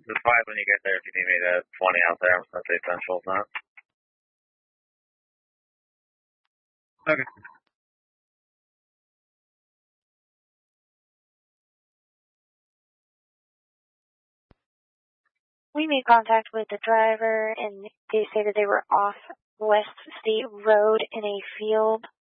Just fine when you get there if you need me to 20 out there. That's the essentials, not. Okay. We made contact with the driver, and they say that they were off West State Road in a field